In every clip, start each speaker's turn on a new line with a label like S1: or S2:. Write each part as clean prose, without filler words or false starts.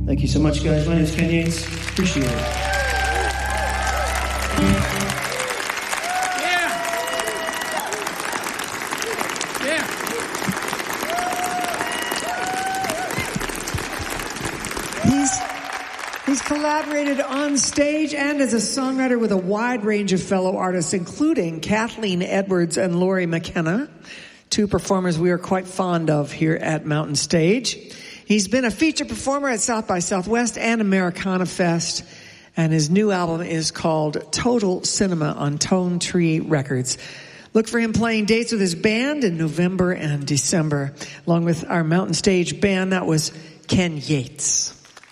S1: Thank you so much, guys. My name is Ken Yates. Appreciate it.
S2: He's collaborated on stage and as a songwriter with a wide range of fellow artists, including Kathleen Edwards and Laurie McKenna, two performers we are quite fond of here at Mountain Stage. He's been a feature performer at South by Southwest and Americana Fest, and his new album is called Total Cinema on Tone Tree Records. Look for him playing dates with his band in November and December, along with our Mountain Stage band. That was Ken Yates.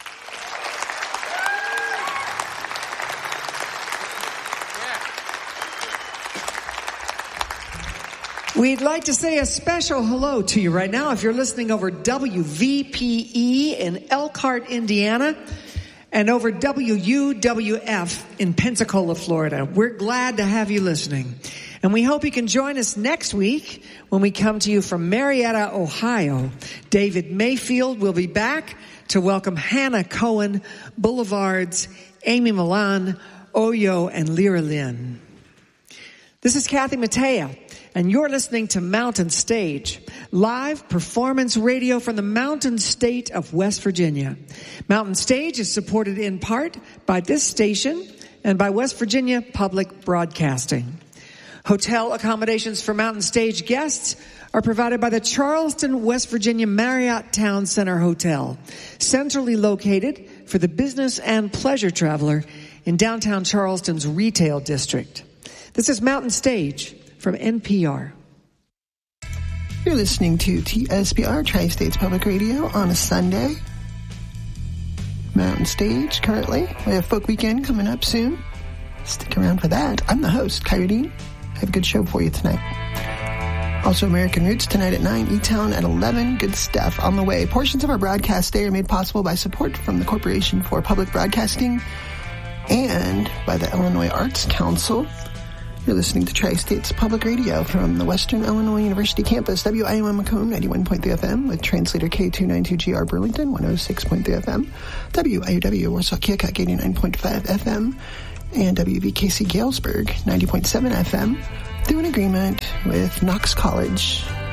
S2: We'd like to say a special hello to you right now if you're listening over WVPE in Elkhart, Indiana, and over WUWF in Pensacola, Florida. We're glad to have you listening. And we hope you can join us next week when we come to you from Marietta, Ohio. David Mayfield will be back to welcome Hannah Cohen, Boulevards, Amy Milan, Oyo, and Lyra Lynn. This is Kathy Mattea, and you're listening to Mountain Stage, live performance radio from the Mountain State of West Virginia. Mountain Stage is supported in part by this station and by West Virginia Public Broadcasting. Hotel accommodations for Mountain Stage guests are provided by the Charleston, West Virginia Marriott Town Center Hotel, centrally located for the business and pleasure traveler in downtown Charleston's retail district. This is Mountain Stage from NPR.
S3: You're listening to TSPR, Tri-States Public Radio, on a Sunday. Mountain Stage currently. We have Folk Weekend coming up soon. Stick around for that. I'm the host, Kyra Dean. I have a good show for you tonight. Also, American Roots tonight at 9, E-Town at 11. Good stuff on the way. Portions of our broadcast day are made possible by support from the Corporation for Public Broadcasting and by the Illinois Arts Council. You're listening to Tri-States Public Radio from the Western Illinois University campus, WIOM Macomb, 91.3 FM, with translator K292GR Burlington, 106.3 FM, WIUW Warsaw Keokuk, 89.5 FM, and WVKC Galesburg, 90.7 FM, through an agreement with Knox College